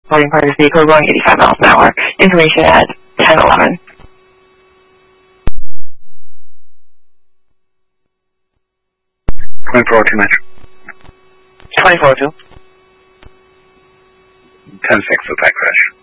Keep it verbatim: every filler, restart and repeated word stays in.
boarding Parker's vehicle going eighty-five miles an hour. Information at ten eleven. twenty-four oh two Metro. twenty-four oh two. ten six with that crash.